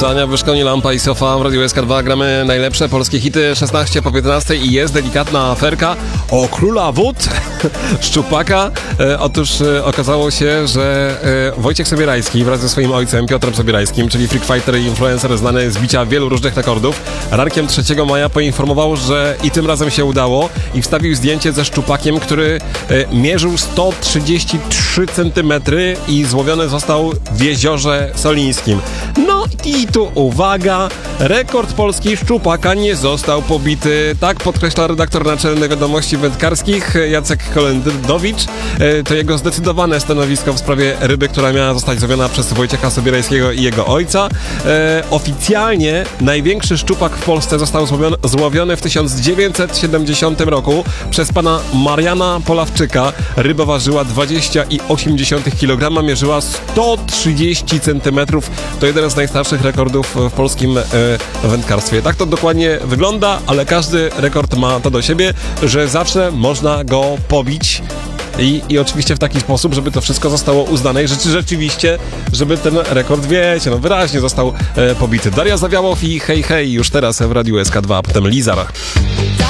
To Ania Wyszkoni, Lampa i Sofa w Radiu SK2. Gramy najlepsze polskie hity 16 po 15 i jest delikatna aferka o króla wód Szczupaka. Otóż okazało się, że Wojciech Sobierajski wraz ze swoim ojcem Piotrem Sobierajskim, czyli freak fighter i influencer znany z bicia wielu różnych rekordów, rankiem 3 maja poinformował, że i tym razem się udało i wstawił zdjęcie ze szczupakiem, który mierzył 133 cm i złowiony został w Jeziorze Solińskim. No i tu uwaga, rekord polski szczupaka nie został pobity. Tak podkreśla redaktor naczelny Wiadomości Wędkarskich Jacek Kolendowicz. To jego zdecydowane stanowisko w sprawie ryby, która miała zostać złowiona przez Wojciecha Sobierajskiego i jego ojca. Oficjalnie największy szczupak w Polsce został złowiony w 1970 roku przez pana Mariana Polawczyka. Ryba ważyła 20,8 kg, mierzyła 130 cm. To jeden z najstarszych rekordów w polskim wędkarstwie. Tak to dokładnie wygląda, ale każdy rekord ma to do siebie, że zawsze można go pobić. I oczywiście w taki sposób, żeby to wszystko zostało uznane i rzeczywiście, żeby ten rekord, wiecie, no wyraźnie został pobity. Daria Zawiałow i Hej Hej już teraz w Radiu SK2, a potem Lizar.